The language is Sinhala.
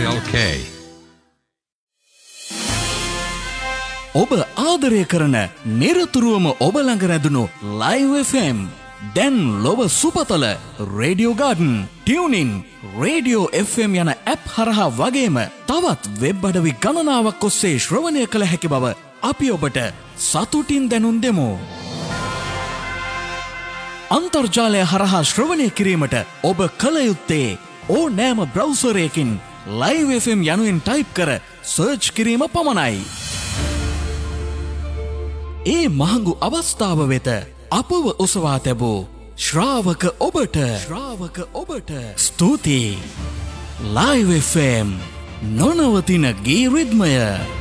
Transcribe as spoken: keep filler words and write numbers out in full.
Okay. ඔබ ආදරය කරන නිරතුරුවම ඔබ ළඟ රැඳුණු Live F M දැන් ලොව සුපතල Radio Garden, TuneIn, Radio F M යන ඇප් හරහා වගේම තවත් වෙබ් අඩවි ගණනාවක් ඔස්සේ ශ්‍රවණය කළ හැකි බව අපි ඔබට සතුටින් දැනුම් දෙමු. අන්තර්ජාලය හරහා ශ්‍රවණය කිරීමට ඔබ කළ යුත්තේ ඕනෑම බ්‍රවුසරයකින් Live F M යනුවෙන් ටයිප් කර සර්ච් කිරීම පමණයි. ඒ මහඟු අවස්ථාව වෙත අපව ඔසවා තැබූ ශ්‍රාවක ඔබට ශ්‍රාවක ඔබට ස්තුතියි. Live F M නොනවතින ගී රිද්මය.